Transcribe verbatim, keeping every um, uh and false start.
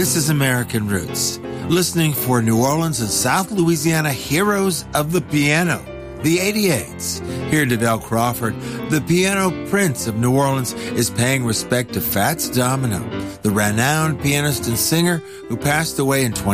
This is American Roots, listening for New Orleans and South Louisiana heroes of the piano, the eighty-eights. Here to Del Crawford, the piano prince of New Orleans, is paying respect to Fats Domino, the renowned pianist and singer who passed away in twenty